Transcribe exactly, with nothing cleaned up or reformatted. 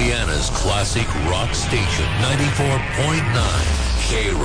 Indiana's classic rock station, ninety-four point nine K-Rock.